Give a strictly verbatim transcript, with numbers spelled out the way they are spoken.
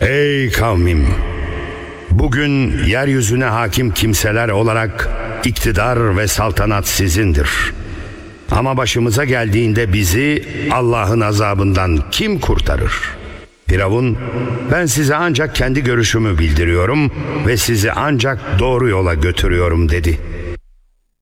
Ey kavmim! Bugün yeryüzüne hakim kimseler olarak iktidar ve saltanat sizindir. Ama başımıza geldiğinde bizi Allah'ın azabından kim kurtarır? Firavun, ben size ancak kendi görüşümü bildiriyorum ve sizi ancak doğru yola götürüyorum dedi.